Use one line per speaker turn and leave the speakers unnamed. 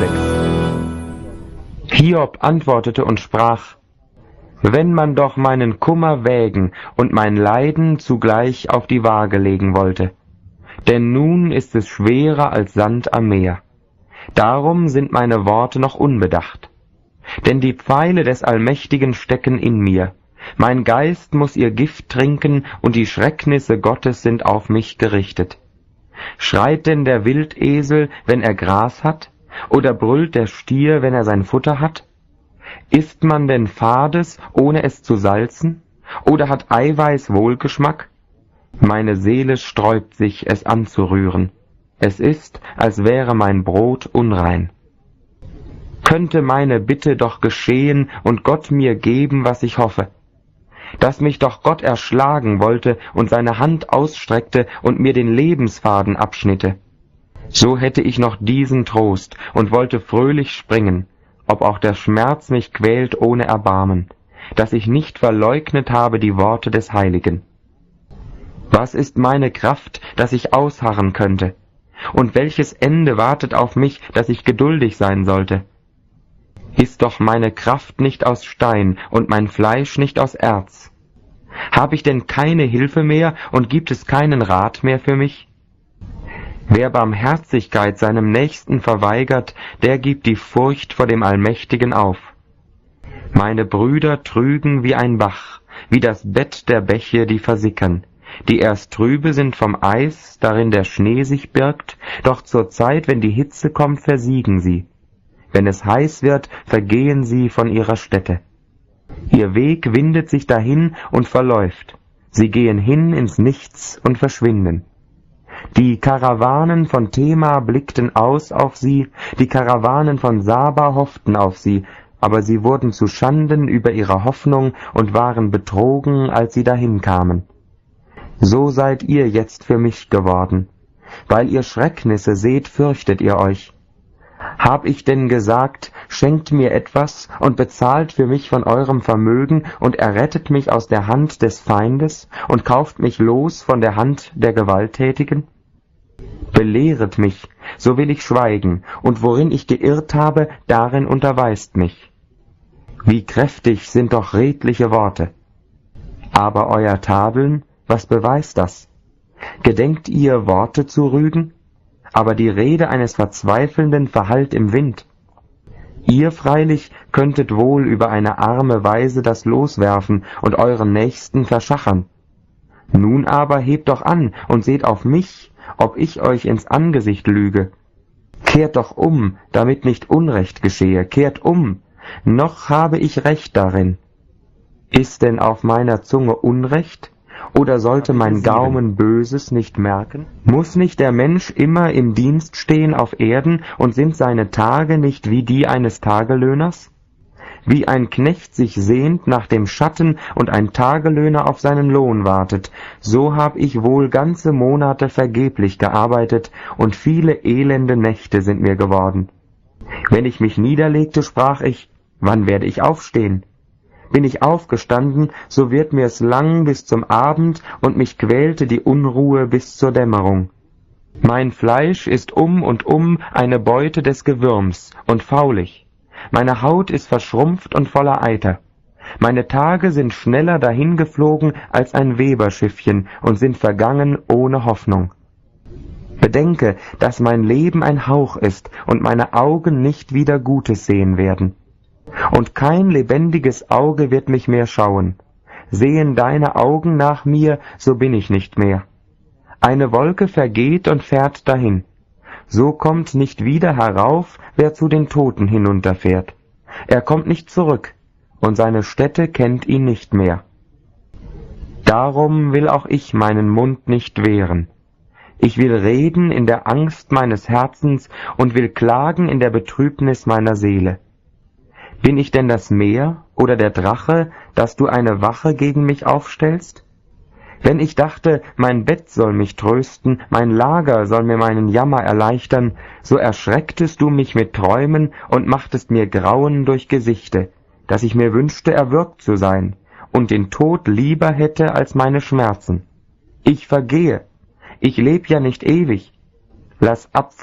6. Hiob antwortete und sprach: Wenn man doch meinen Kummer wägen und mein Leiden zugleich auf die Waage legen wollte. Denn nun ist es schwerer als Sand am Meer. Darum sind meine Worte noch unbedacht. Denn die Pfeile des Allmächtigen stecken in mir. Mein Geist muß ihr Gift trinken, und die Schrecknisse Gottes sind auf mich gerichtet. Schreit denn der Wildesel, wenn er Gras hat? Oder brüllt der Stier, wenn er sein Futter hat? Isst man denn Fades, ohne es zu salzen? Oder hat Eiweiß Wohlgeschmack? Meine Seele sträubt sich, es anzurühren. Es ist, als wäre mein Brot unrein. Könnte meine Bitte doch geschehen und Gott mir geben, was ich hoffe. Dass mich doch Gott erschlagen wollte und seine Hand ausstreckte und mir den Lebensfaden abschnitte. So hätte ich noch diesen Trost und wollte fröhlich springen, ob auch der Schmerz mich quält ohne Erbarmen, dass ich nicht verleugnet habe die Worte des Heiligen. Was ist meine Kraft, dass ich ausharren könnte? Und welches Ende wartet auf mich, dass ich geduldig sein sollte? Ist doch meine Kraft nicht aus Stein und mein Fleisch nicht aus Erz? Hab ich denn keine Hilfe mehr und gibt es keinen Rat mehr für mich? Wer Barmherzigkeit seinem Nächsten verweigert, der gibt die Furcht vor dem Allmächtigen auf. Meine Brüder trügen wie ein Bach, wie das Bett der Bäche, die versickern, die erst trübe sind vom Eis, darin der Schnee sich birgt, doch zur Zeit, wenn die Hitze kommt, versiegen sie. Wenn es heiß wird, vergehen sie von ihrer Stätte. Ihr Weg windet sich dahin und verläuft. Sie gehen hin ins Nichts und verschwinden. Die Karawanen von Tema blickten aus auf sie, die Karawanen von Saba hofften auf sie, aber sie wurden zu Schanden über ihre Hoffnung und waren betrogen, als sie dahin kamen. So seid ihr jetzt für mich geworden. Weil ihr Schrecknisse seht, fürchtet ihr euch. Hab ich denn gesagt, schenkt mir etwas und bezahlt für mich von eurem Vermögen und errettet mich aus der Hand des Feindes und kauft mich los von der Hand der Gewalttätigen? Belehret mich, so will ich schweigen, und worin ich geirrt habe, darin unterweist mich. Wie kräftig sind doch redliche Worte. Aber euer Tadeln, was beweist das? Gedenkt ihr, Worte zu rügen? Aber die Rede eines Verzweifelnden verhallt im Wind. Ihr freilich könntet wohl über eine arme Weise das Los werfen und euren Nächsten verschachern. Nun aber hebt doch an und seht auf mich, ob ich euch ins Angesicht lüge. Kehrt doch um, damit nicht Unrecht geschehe, kehrt um, noch habe ich Recht darin. Ist denn auf meiner Zunge Unrecht? Oder sollte mein Gaumen Böses nicht merken? Muss nicht der Mensch immer im Dienst stehen auf Erden, und sind seine Tage nicht wie die eines Tagelöhners? Wie ein Knecht sich sehnt nach dem Schatten und ein Tagelöhner auf seinen Lohn wartet, so hab ich wohl ganze Monate vergeblich gearbeitet, und viele elende Nächte sind mir geworden. Wenn ich mich niederlegte, sprach ich: Wann werde ich aufstehen? Bin ich aufgestanden, so wird mir's lang bis zum Abend, und mich quälte die Unruhe bis zur Dämmerung. Mein Fleisch ist und eine Beute des Gewürms und faulig. Meine Haut ist verschrumpft und voller Eiter. Meine Tage sind schneller dahingeflogen als ein Weberschiffchen und sind vergangen ohne Hoffnung. Bedenke, dass mein Leben ein Hauch ist und meine Augen nicht wieder Gutes sehen werden. Und kein lebendiges Auge wird mich mehr schauen. Sehen deine Augen nach mir, so bin ich nicht mehr. Eine Wolke vergeht und fährt dahin. So kommt nicht wieder herauf, wer zu den Toten hinunterfährt. Er kommt nicht zurück, und seine Stätte kennt ihn nicht mehr. Darum will auch ich meinen Mund nicht wehren. Ich will reden in der Angst meines Herzens und will klagen in der Betrübnis meiner Seele. Bin ich denn das Meer oder der Drache, dass du eine Wache gegen mich aufstellst? Wenn ich dachte, mein Bett soll mich trösten, mein Lager soll mir meinen Jammer erleichtern, so erschrecktest du mich mit Träumen und machtest mir Grauen durch Gesichte, dass ich mir wünschte, erwürgt zu sein und den Tod lieber hätte als meine Schmerzen. Ich vergehe, ich leb ja nicht ewig. Lass ab